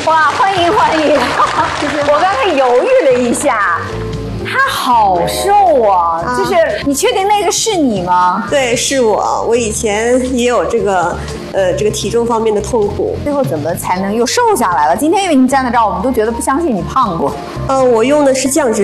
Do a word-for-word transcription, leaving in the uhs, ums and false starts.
哇，欢迎欢迎！我刚才犹豫了一下，他好瘦啊！啊就是你确定那个是你吗？ 对，是我。我以前也有这个呃这个体重方面的痛苦。 最后怎么才能又瘦下来了？今天因为你站在这儿，我们都觉得不相信你胖过。 呃，我用的是降脂